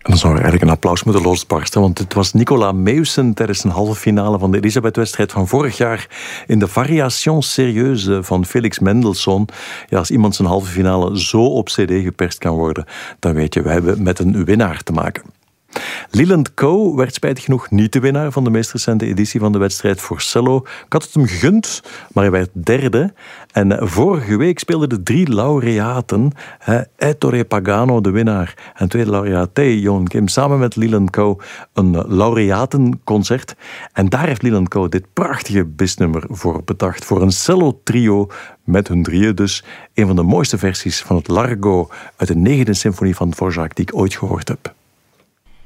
En dan zou er eigenlijk een applaus moeten losbarsten, want het was Nicolas Meussen tijdens een halve finale van de Elisabeth-wedstrijd van vorig jaar in de Variations Sérieuses van Felix Mendelssohn. Ja, als iemand zijn halve finale zo op cd geperst kan worden, dan weet je, we hebben met een winnaar te maken. Leland Coe werd spijtig genoeg niet de winnaar van de meest recente editie van de wedstrijd voor cello. Ik had het hem gegund, maar hij werd derde. En vorige week speelden de 3 laureaten, Ettore Pagano, de winnaar, en tweede laureaat Tae Yeon Kim, samen met Leland Coe een laureatenconcert. En daar heeft Leland Coe dit prachtige bisnummer voor bedacht, voor een cello-trio met hun drieën dus. Een van de mooiste versies van het Largo uit de 9e symfonie van Dvorak die ik ooit gehoord heb.